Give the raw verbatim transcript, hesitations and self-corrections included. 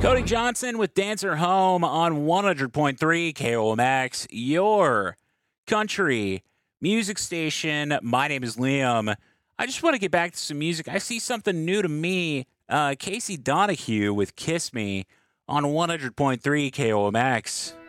Cody Johnson with Dancer Home on one hundred point three K O M X, your country music station. My name is Liam. I just want to get back to some music. I see something new to me. Uh, Casey Donahue with Kiss Me on one hundred point three K O M X.